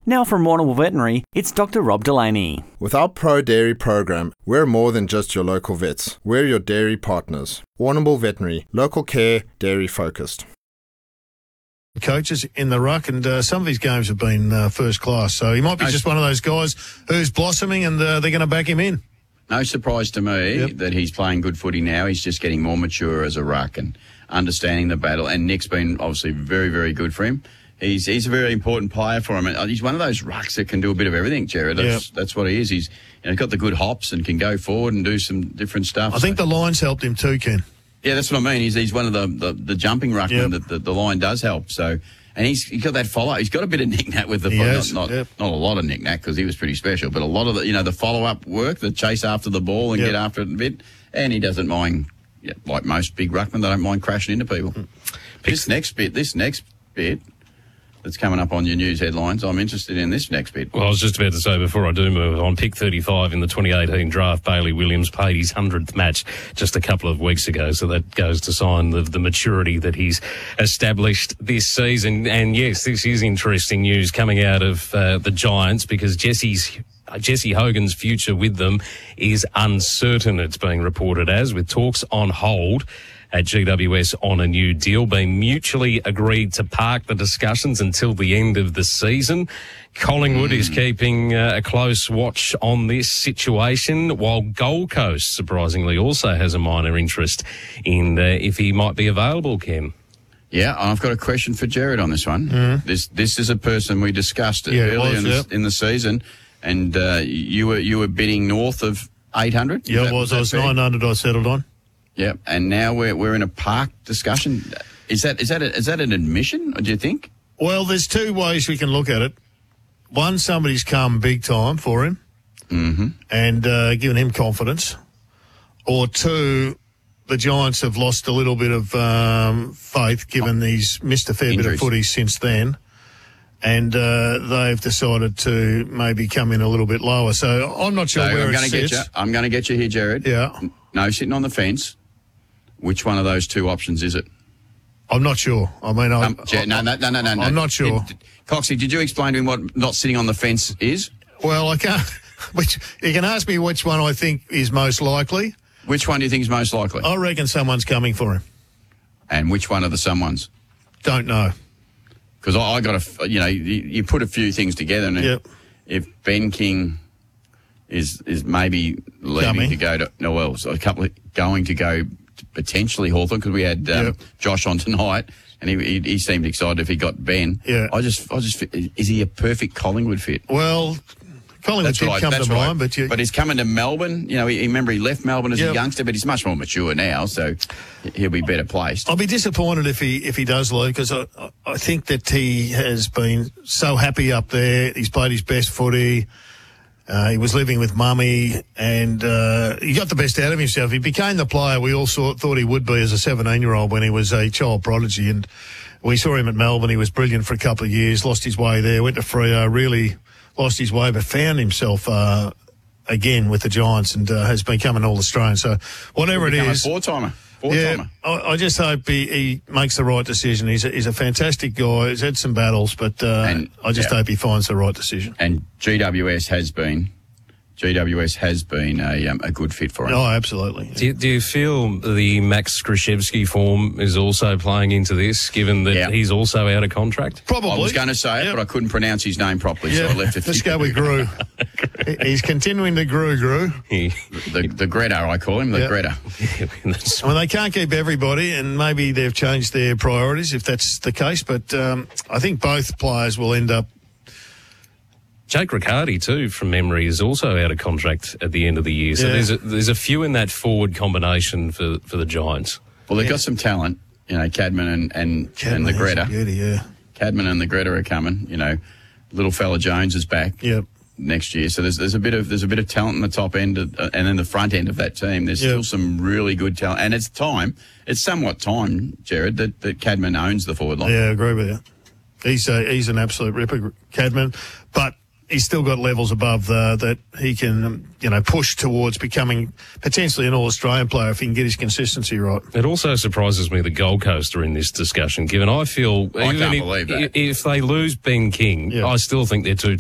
Now from Warrnambool Veterinary, it's Dr. Rob Delaney. With our Pro Dairy program, we're more than just your local vets. We're your dairy partners. Warrnambool Veterinary, local care, dairy focused. Coaches in the ruck, and some of his games have been first class. So he might be just one of those guys who's blossoming, and they're going to back him in. No surprise to me that he's playing good footy now. He's just getting more mature as a ruck and understanding the battle. And Nick's been obviously very, very good for him. He's a very important player for him. And he's one of those rucks that can do a bit of everything, Jared. That's what he is. He's got the good hops and can go forward and do some different stuff. I think the line's helped him too, Ken. Yeah, that's what I mean. He's one of the jumping ruckmen that the line does help. So, and he's got that follow. He's got a bit of knick-knack with the not a lot of knick-knack because he was pretty special, but a lot of the follow-up work, the chase after the ball and get after it a bit. And he doesn't mind, like most big ruckmen, they don't mind crashing into people. This next bit that's coming up on your news headlines, I'm interested in this next bit. Well, I was just about to say before I do move on, pick 35 in the 2018 draft, Bailey Williams played his 100th match just a couple of weeks ago, so that goes to sign the maturity that he's established this season. And yes, this is interesting news coming out of the Giants because Jesse Hogan's future with them is uncertain, it's being reported as, with talks on hold at GWS on a new deal, being mutually agreed to park the discussions until the end of the season. Collingwood is keeping a close watch on this situation, while Gold Coast, surprisingly, also has a minor interest in if he might be available, Ken. Yeah, I've got a question for Jared on this one. This is a person we discussed earlier in the season, and you were bidding north of 800? Yeah, I was 900 I settled on. Yeah, and now we're in a park discussion. Is that an admission, do you think? Well, there's two ways we can look at it. One, somebody's come big time for him and given him confidence. Or two, the Giants have lost a little bit of faith, given he's missed a fair bit of footy since then. And they've decided to maybe come in a little bit lower. So I'm not sure where it sits. I'm going to get you here, Jared. Yeah. No sitting on the fence. Which one of those two options is it? I'm not sure. I mean, no. I'm not sure. Coxie, did you explain to him what not sitting on the fence is? Well, I can't. You can ask me which one I think is most likely. Which one do you think is most likely? I reckon someone's coming for him. And which one are the someones? Don't know. Because I got you put a few things together, and if Ben King is maybe leaving to go to so a couple of going to go to potentially Hawthorn, because we had Josh on tonight, and he seemed excited if he got Ben. Yeah, I just is he a perfect Collingwood fit? Well, Collingwood did come to mind, but he's coming to Melbourne. Remember he left Melbourne as a youngster, but he's much more mature now, so he'll be better placed. I'll be disappointed if he does leave, because I think that he has been so happy up there. He's played his best footy. He was living with mummy, and he got the best out of himself. He became the player we all thought he would be as a 17-year-old when he was a child prodigy, and we saw him at Melbourne. He was brilliant for a couple of years, lost his way there, went to Freo, really lost his way, but found himself again with the Giants, and has become an All-Australian. So whatever it is... a four-timer. I just hope he makes the right decision. He's a fantastic guy. He's had some battles, but I just hope he finds the right decision. And GWS has been a good fit for him. Oh, absolutely. Do you feel the Max Krzyzewski form is also playing into this, given that he's also out of contract? Probably. I was going to say it, but I couldn't pronounce his name properly, so I left it. Let's go with Gru. He's continuing to Gru. The Greta, I call him, the Greta. I mean, they can't keep everybody, and maybe they've changed their priorities if that's the case, but I think both players will end up. Jake Riccardi, too, from memory, is also out of contract at the end of the year. So there's a few in that forward combination for the Giants. Well, they've got some talent, Cadman and the Greta. Beauty, Cadman and the Greta are coming. Little fella Jones is back next year. So there's a bit of talent in the top end and then the front end of that team. There's still some really good talent, and it's somewhat time, Jared, that Cadman owns the forward line. Yeah, I agree with you. He's an absolute ripper, Cadman, but he's still got levels above that he can, push towards becoming potentially an All-Australian player if he can get his consistency right. It also surprises me the Gold Coast are in this discussion, given I feel I can't believe that. If they lose Ben King, I still think they're too